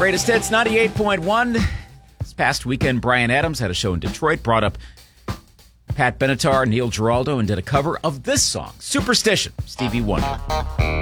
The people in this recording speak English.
Greatest Hits 98.1. This past weekend, Bryan Adams had a show in Detroit, brought up Pat Benatar, Neil Giraldo, and did a cover of this song, Superstition, Stevie Wonder.